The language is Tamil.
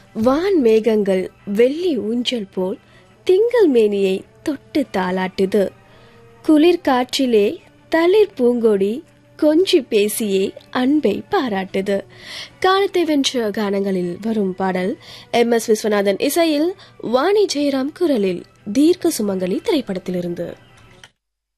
வான் மேகங்கள் வெள்ளி ஊஞ்சல் போல் திங்கள் மேனியை தொட்டு தாளாட்டுது. குளிர் காற்றிலே தளிர் பூங்கொடி கொஞ்சி பேசியே அன்பை பாராட்டுது. காலத்தை வென்ற கானங்களில் வரும் பாடல் MS விஸ்வநாதன் இசையில் வாணி ஜெயராம் குரலில் தீர்க்க சுமங்கலி திரைப்படத்திலிருந்து.